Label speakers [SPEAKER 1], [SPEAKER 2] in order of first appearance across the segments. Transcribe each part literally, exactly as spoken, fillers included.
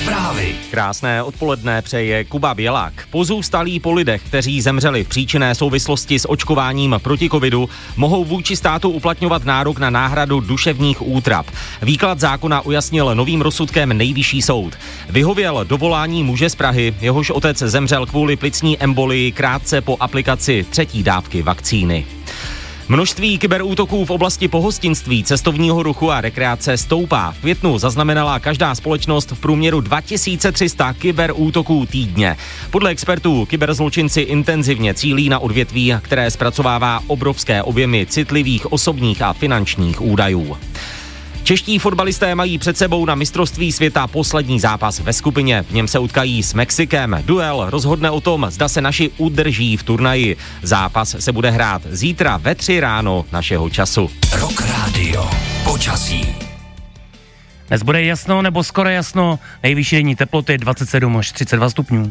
[SPEAKER 1] Zprávy.
[SPEAKER 2] Krásné odpoledne přeje Kuba Bělák. Pozůstalí po lidech, kteří zemřeli v příčinné souvislosti s očkováním proti covidu, mohou vůči státu uplatňovat nárok na náhradu duševních útrap. Výklad zákona ujasnil novým rozsudkem Nejvyšší soud. Vyhověl dovolání muže z Prahy, jehož otec zemřel kvůli plicní embolii krátce po aplikaci třetí dávky vakcíny. Množství kyberútoků v oblasti pohostinství, cestovního ruchu a rekreace stoupá. V květnu zaznamenala každá společnost v průměru dva tisíce tři sta kyberútoků týdně. Podle expertů kyberzločinci intenzivně cílí na odvětví, které zpracovává obrovské objemy citlivých osobních a finančních údajů. Čeští fotbalisté mají před sebou na mistrovství světa poslední zápas ve skupině. V něm se utkají s Mexikem. Duel rozhodne o tom, zda se naši udrží v turnaji. Zápas se bude hrát zítra ve tři ráno našeho času.
[SPEAKER 1] Rock Radio. Počasí.
[SPEAKER 3] Dnes bude jasno nebo skoro jasno. Nejvyšší denní teploty dvacet sedm až třicet dva stupňů.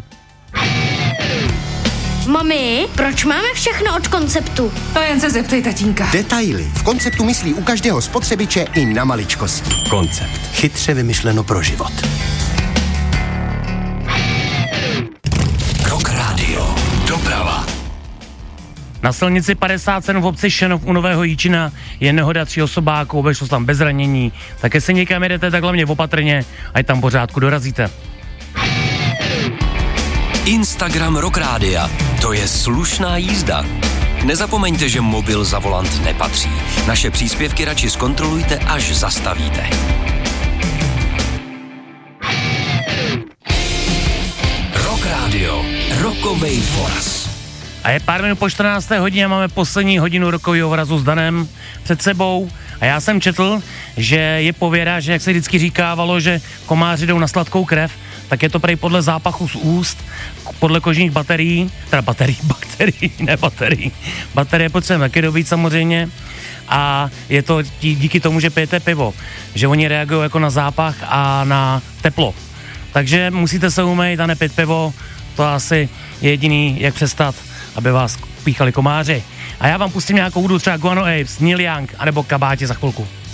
[SPEAKER 4] Mami, proč máme všechno od Konceptu?
[SPEAKER 5] To jen se zeptej tatínka.
[SPEAKER 6] Detaily. V Konceptu myslí u každého spotřebiče i na maličkosti. Koncept. Chytře vymyšleno pro život.
[SPEAKER 1] Rock Radio. Doprava.
[SPEAKER 3] Na silnici padesát sedm v obci Šenov u Nového Jičína je nehoda tří osobáků, obešlo se tam bez zranění. Tak jestli někam jedete, tak hlavně opatrně, ať tam pořádku dorazíte.
[SPEAKER 1] Instagram Rock Rádia. To je slušná jízda. Nezapomeňte, že mobil za volant nepatří. Naše příspěvky radši zkontrolujte, až zastavíte. Rock Radio. Rockovej voraz.
[SPEAKER 3] A je pár minut po čtrnácté hodině a máme poslední hodinu rokového vorazu s Danem před sebou. A já jsem četl, že je pověra, že jak se vždycky říkávalo, že komáři jdou na sladkou krev, tak je to prej podle zápachu z úst, podle kožních baterií, teda baterií, bakterií, ne baterií. Baterie potřebujeme taky dobít samozřejmě a je to díky tomu, že pijete pivo, že oni reagují jako na zápach a na teplo. Takže musíte se umýt a nepít pivo, to asi je jediný, jak přestat, aby vás píchali komáři. A já vám pustím nějakou hudbu, třeba Guano Apes, Neil Young, anebo Kabáti za chvilku.